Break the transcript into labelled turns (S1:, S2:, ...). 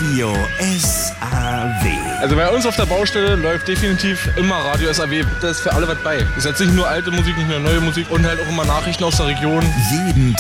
S1: Radio SAW.
S2: Also bei uns auf der Baustelle läuft definitiv immer Radio SAW. Da ist für alle was bei. Ist jetzt nicht nur alte Musik, nicht nur neue Musik und halt auch immer Nachrichten aus der Region.
S1: Jeden